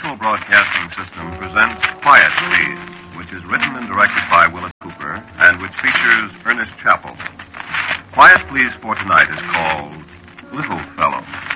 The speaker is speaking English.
National Broadcasting System presents Quiet Please, which is written and directed by Willa Cooper and which features Ernest Chappell. Quiet Please for tonight is called Little Fellow.